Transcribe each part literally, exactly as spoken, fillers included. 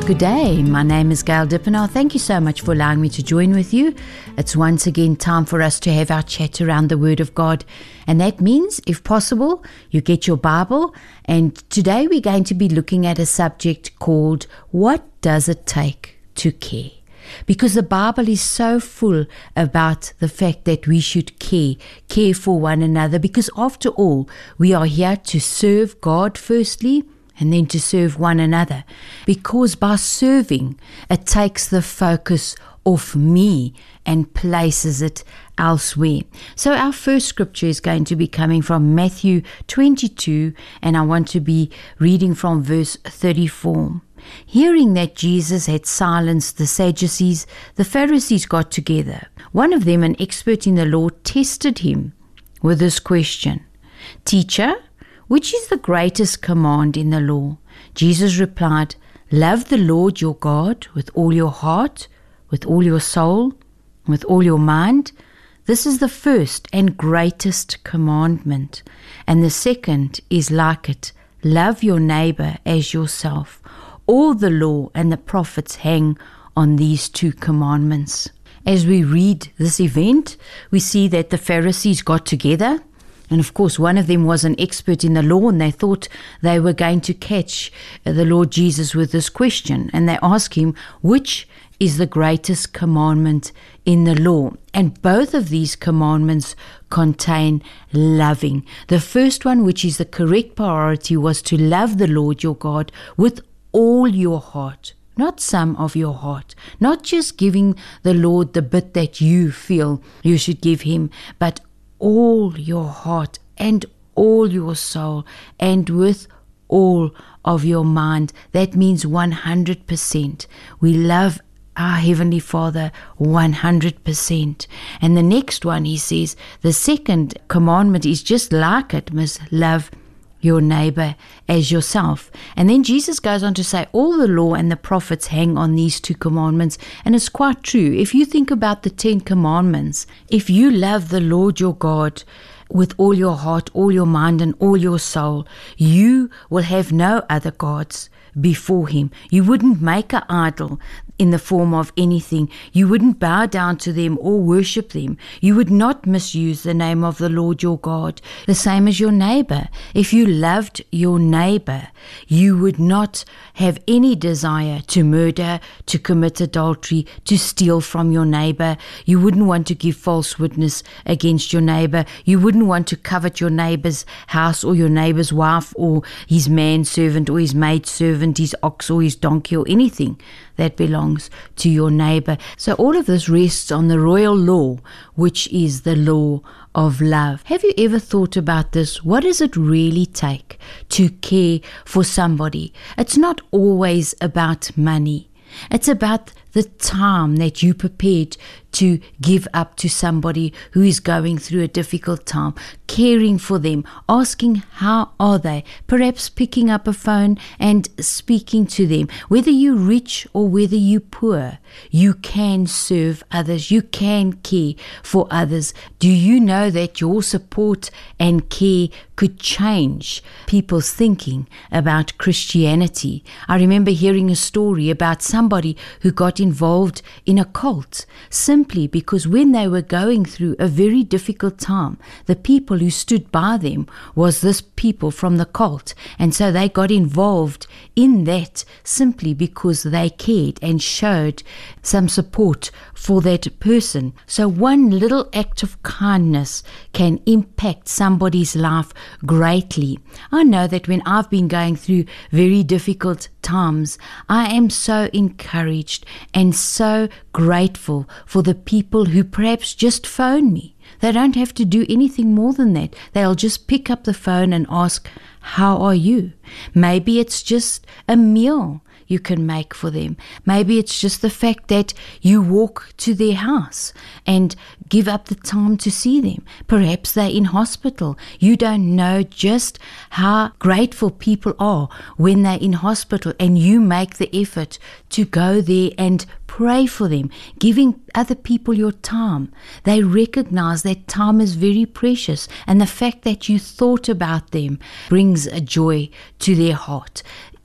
Good day, my name is Gail Dippenaar. Thank you so much for allowing me to join with you. It's once again time for us to have our chat around the Word of God. And that means, if possible, you get your Bible. And today we're going to be looking at a subject called, What Does It Take to Care? Because the Bible is so full about the fact that we should care, care for one another. Because after all, we are here to serve God firstly, and then to serve one another. Because by serving, it takes the focus off me and places it elsewhere. So our first scripture is going to be coming from Matthew twenty-two, and I want to be reading from verse thirty-four. Hearing that Jesus had silenced the Sadducees, the Pharisees got together. One of them, an expert in the law, tested him with this question: Teacher, which is the greatest command in the law? Jesus replied, Love the Lord your God with all your heart, with all your soul, with all your mind. This is the first and greatest commandment. And the second is like it. Love your neighbor as yourself. All the law and the prophets hang on these two commandments. As we read this event, we see that the Pharisees got together. And of course, one of them was an expert in the law, and they thought they were going to catch the Lord Jesus with this question. And they asked him, which is the greatest commandment in the law? And both of these commandments contain loving. The first one, which is the correct priority, was to love the Lord your God with all your heart. Not some of your heart, not just giving the Lord the bit that you feel you should give him, but all your heart and all your soul and with all of your mind. That means one hundred percent. We love our Heavenly Father one hundred percent. And the next one, he says, the second commandment is just like it, must love your neighbor as yourself. And then Jesus goes on to say all the law and the prophets hang on these two commandments. And it's quite true. If you think about the Ten Commandments, if you love the Lord your God with all your heart, all your mind, and all your soul, you will have no other gods before him. You wouldn't make an idol in the form of anything. You wouldn't bow down to them or worship them. You would not misuse the name of the Lord your God. The same as your neighbor. If you loved your neighbor, you would not have any desire to murder, to commit adultery, to steal from your neighbor. You wouldn't want to give false witness against your neighbor. You wouldn't want to covet your neighbor's house or your neighbor's wife or his manservant or his maidservant, his ox or his donkey or anything that belongs to your neighbor. So all of this rests on the royal law, which is the law of love. Have you ever thought about this? What does it really take to care for somebody? It's not always about money. It's about the time that you prepared to give up to somebody who is going through a difficult time, caring for them, asking how are they, perhaps picking up a phone and speaking to them. Whether you're rich or whether you're poor, you can serve others, you can care for others. Do you know that your support and care could change people's thinking about Christianity? I remember hearing a story about somebody who got involved in a cult simply because when they were going through a very difficult time, the people who stood by them was this people from the cult, and so they got involved in that simply because they cared and showed some support for that person. So one little act of kindness can impact somebody's life greatly. I know that when I've been going through very difficult times, I am so encouraged and so grateful for the people who perhaps just phone me. They don't have to do anything more than that. They'll just pick up the phone and ask, how are you? Maybe it's just a meal you can make for them. Maybe it's just the fact that you walk to their house and give up the time to see them. Perhaps they're in hospital. You don't know just how grateful people are when they're in hospital, and you make the effort to go there and pray for them, giving other people your time. They recognize that time is very precious, and the fact that you thought about them brings a joy to their heart.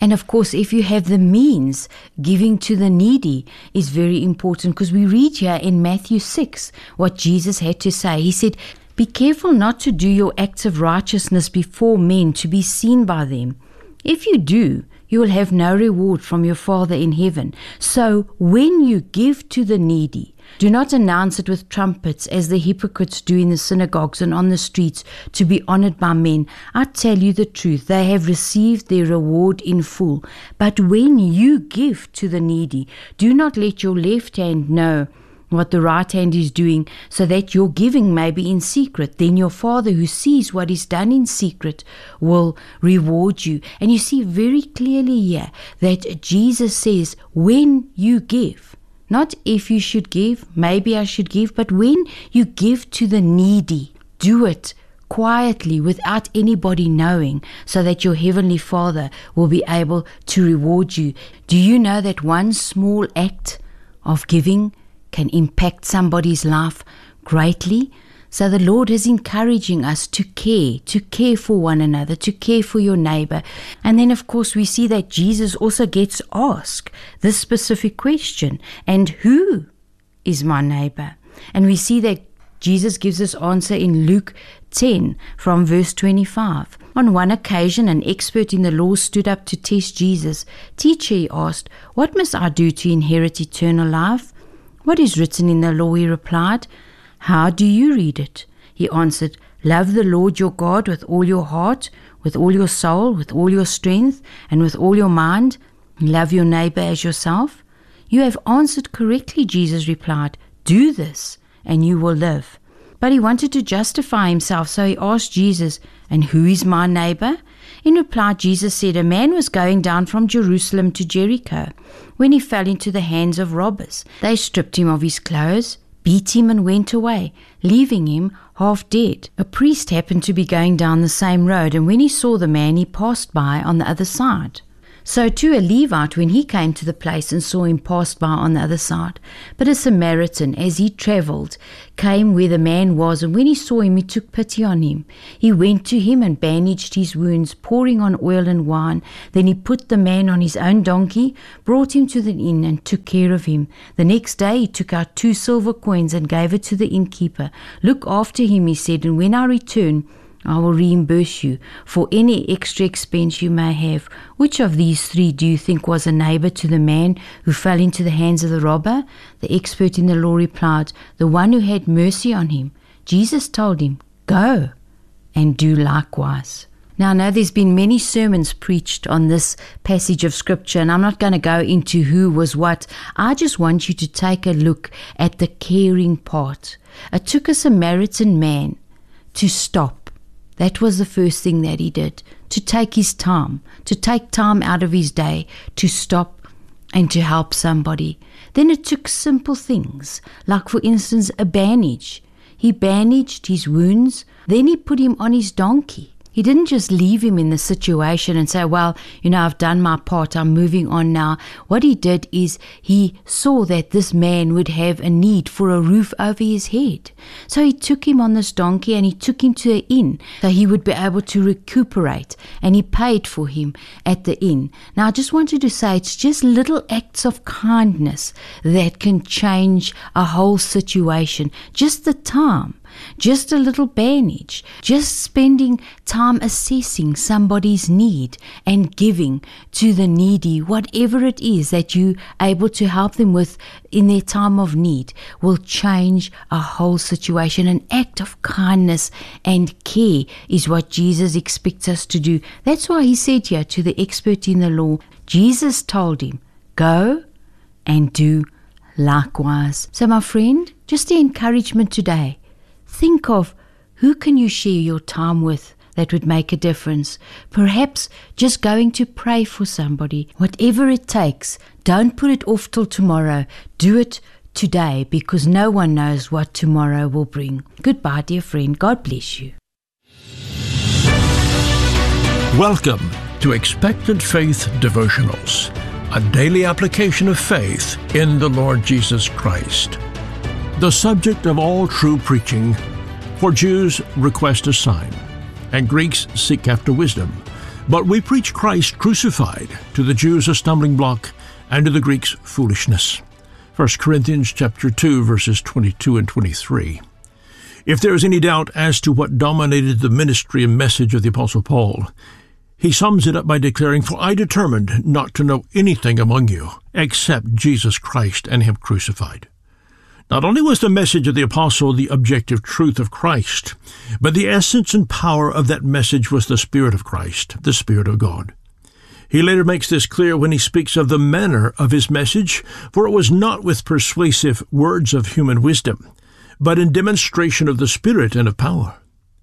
And of course, if you have the means, giving to the needy is very important, because we read here in Matthew six what Jesus had to say. He said, "Be careful not to do your acts of righteousness before men to be seen by them. If you do, you will have no reward from your Father in heaven. So when you give to the needy, do not announce it with trumpets as the hypocrites do in the synagogues and on the streets to be honored by men. I tell you the truth, they have received their reward in full. But when you give to the needy, do not let your left hand know what the right hand is doing, so that your giving may be in secret. Then your Father who sees what is done in secret will reward you." And you see very clearly here that Jesus says, when you give, not if you should give, maybe I should give, but when you give to the needy, do it quietly without anybody knowing, so that your Heavenly Father will be able to reward you. Do you know that one small act of giving can impact somebody's life greatly? So the Lord is encouraging us to care, to care for one another, to care for your neighbor. And then of course we see that Jesus also gets asked this specific question, and who is my neighbor? And we see that Jesus gives this answer in Luke ten from verse twenty-five. On one occasion, an expert in the law stood up to test Jesus. "Teacher," he asked, "what must I do to inherit eternal life?" "What is written in the law?" he replied. "How do you read it?" He answered, "Love the Lord your God with all your heart, with all your soul, with all your strength, and with all your mind. Love your neighbor as yourself." "You have answered correctly," Jesus replied. "Do this, and you will live." But he wanted to justify himself, so he asked Jesus, "And who is my neighbor?" In reply, Jesus said, "A man was going down from Jerusalem to Jericho when he fell into the hands of robbers. They stripped him of his clothes, beat him, and went away, leaving him half dead. A priest happened to be going down the same road, and when he saw the man, he passed by on the other side. So too a Levite, when he came to the place and saw him, passed by on the other side. But a Samaritan, as he travelled, came where the man was, and when he saw him, he took pity on him. He went to him and bandaged his wounds, pouring on oil and wine. Then he put the man on his own donkey, brought him to the inn, and took care of him. The next day he took out two silver coins and gave it to the innkeeper. "Look after him," he said, "and when I return, I will reimburse you for any extra expense you may have." "Which of these three do you think was a neighbor to the man who fell into the hands of the robber?" The expert in the law replied, "The one who had mercy on him." Jesus told him, "Go and do likewise." Now, I know there's been many sermons preached on this passage of Scripture, and I'm not going to go into who was what. I just want you to take a look at the caring part. It took a Samaritan man to stop. That was the first thing that he did, to take his time, to take time out of his day, to stop and to help somebody. Then it took simple things, like for instance a bandage. He bandaged his wounds, then he put him on his donkey. He didn't just leave him in the situation and say, "Well, you know, I've done my part, I'm moving on now." What he did is he saw that this man would have a need for a roof over his head. So he took him on this donkey and he took him to an inn so he would be able to recuperate, and he paid for him at the inn. Now, I just wanted to say it's just little acts of kindness that can change a whole situation. Just the time. Just a little bandage, just spending time assessing somebody's need and giving to the needy, whatever it is that you're able to help them with in their time of need, will change a whole situation. An act of kindness and care is what Jesus expects us to do. That's why he said here to the expert in the law, Jesus told him, "Go and do likewise." So my friend, just the encouragement today, think of who can you share your time with that would make a difference. Perhaps just going to pray for somebody. Whatever it takes, don't put it off till tomorrow. Do it today, because no one knows what tomorrow will bring. Goodbye, dear friend. God bless you. Welcome to Expectant Faith Devotionals, a daily application of faith in the Lord Jesus Christ. The subject of all true preaching: for Jews request a sign, and Greeks seek after wisdom, But we preach Christ crucified, to the Jews a stumbling block, and to the Greeks foolishness. First Corinthians chapter two, verses twenty-two and twenty-three. If there is any doubt as to what dominated the ministry and message of the Apostle Paul, he sums it up by declaring, "For I determined not to know anything among you except Jesus Christ and Him crucified." Not only was the message of the apostle the objective truth of Christ, but the essence and power of that message was the Spirit of Christ, the Spirit of God. He later makes this clear when he speaks of the manner of his message, for it was not with persuasive words of human wisdom, but in demonstration of the Spirit and of power.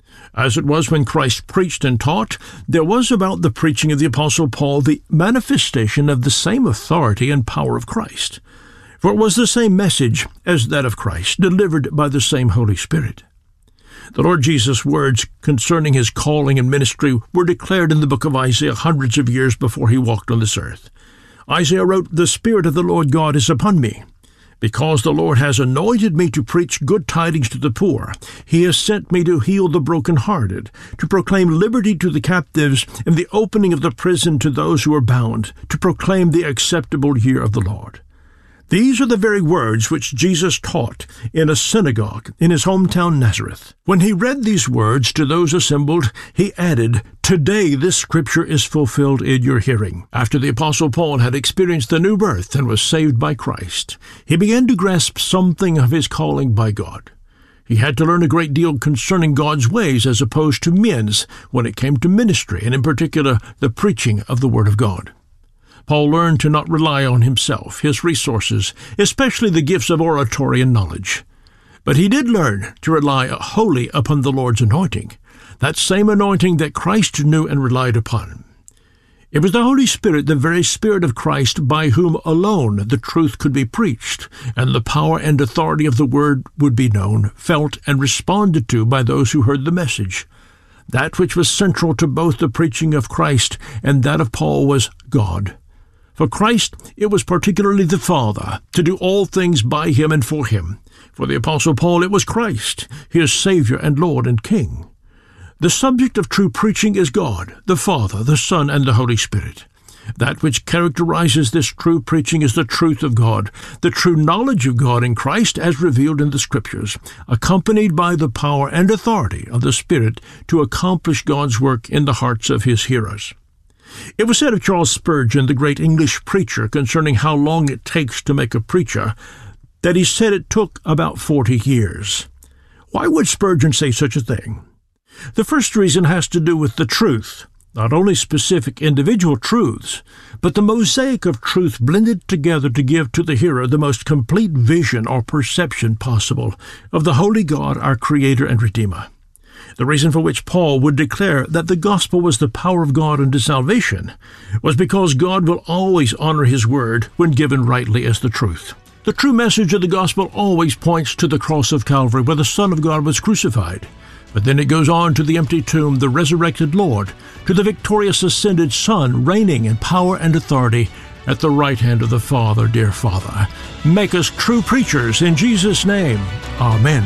As it was when Christ preached and taught, there was about the preaching of the Apostle Paul the manifestation of the same authority and power of Christ. For it was the same message as that of Christ, delivered by the same Holy Spirit. The Lord Jesus' words concerning his calling and ministry were declared in the book of Isaiah hundreds of years before he walked on this earth. Isaiah wrote, "The Spirit of the Lord God is upon me, because the Lord has anointed me to preach good tidings to the poor. He has sent me to heal the brokenhearted, to proclaim liberty to the captives, and the opening of the prison to those who are bound, to proclaim the acceptable year of the Lord." These are the very words which Jesus taught in a synagogue in his hometown Nazareth. When he read these words to those assembled, he added, "Today this scripture is fulfilled in your hearing." After the Apostle Paul had experienced the new birth and was saved by Christ, he began to grasp something of his calling by God. He had to learn a great deal concerning God's ways as opposed to men's when it came to ministry, and in particular the preaching of the Word of God. Paul learned to not rely on himself, his resources, especially the gifts of oratory and knowledge. But he did learn to rely wholly upon the Lord's anointing, that same anointing that Christ knew and relied upon. It was the Holy Spirit, the very Spirit of Christ, by whom alone the truth could be preached, and the power and authority of the Word would be known, felt, and responded to by those who heard the message. That which was central to both the preaching of Christ and that of Paul was God. For Christ, it was particularly the Father, to do all things by him and for him. For the Apostle Paul, it was Christ, his Savior and Lord and King. The subject of true preaching is God, the Father, the Son, and the Holy Spirit. That which characterizes this true preaching is the truth of God, the true knowledge of God in Christ as revealed in the Scriptures, accompanied by the power and authority of the Spirit to accomplish God's work in the hearts of his hearers. It was said of Charles Spurgeon, the great English preacher, concerning how long it takes to make a preacher, that he said it took about forty years. Why would Spurgeon say such a thing? The first reason has to do with the truth, not only specific individual truths, but the mosaic of truth blended together to give to the hearer the most complete vision or perception possible of the Holy God, our Creator and Redeemer. The reason for which Paul would declare that the gospel was the power of God unto salvation was because God will always honor his word when given rightly as the truth. The true message of the gospel always points to the cross of Calvary where the Son of God was crucified. But then it goes on to the empty tomb, the resurrected Lord, to the victorious ascended Son reigning in power and authority at the right hand of the Father. Dear Father, make us true preachers in Jesus' name. Amen.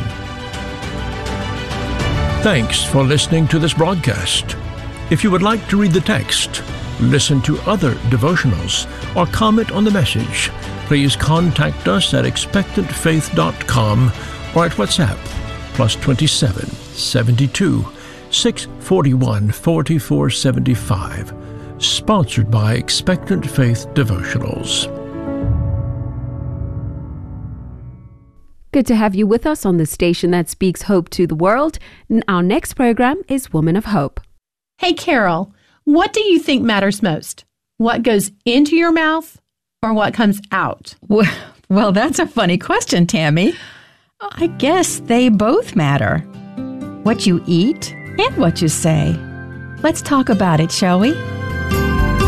Thanks for listening to this broadcast. If you would like to read the text, listen to other devotionals, or comment on the message, please contact us at expectant faith dot com or at WhatsApp, plus twenty-seven, seventy-two, six forty-one, forty-four seventy-five. Sponsored by Expectant Faith Devotionals. Good to have you with us on the station that speaks hope to the world. Our next program is Woman of Hope. Hey, Carol, what do you think matters most? What goes into your mouth or what comes out? Well, well, that's a funny question, Tammy. I guess they both matter. What you eat and what you say. Let's talk about it, shall we?